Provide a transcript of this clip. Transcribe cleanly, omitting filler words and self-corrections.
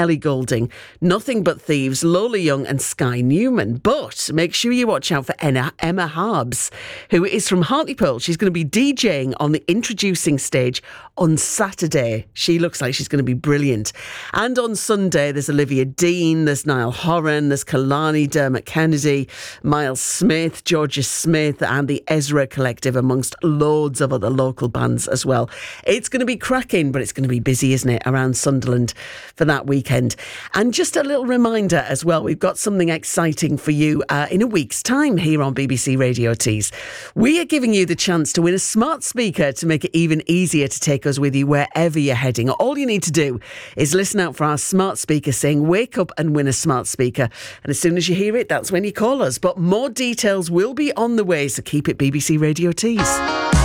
Ellie Goulding, Nothing But Thieves, Lola Young and Sky Newman. But make sure you watch out for Emma Harbs, who is from Hartlepool. She's going to be DJing on the introducing stage on Saturday. She looks like she's going to be brilliant. And on Sunday, there's Olivia Dean, there's Niall Horan, there's Kalani, Dermot Kennedy, Miles Smith, Georgia Smith and the Ezra Collective, amongst loads of other local bands as well. It's going to be cracking, but it's going to be busy, isn't it, around Sunderland for that weekend. And just a little reminder as well, we've got something exciting for you in a week's time here on BBC Radio Tees. We are giving you the chance to win a smart speaker to make it even easier to take us with you wherever you're heading. All you need to do is listen out for our smart speaker saying wake up and win a smart speaker, and as soon as you hear it, that's when you call us. But more details will be on the way, so keep it BBC Radio Tees.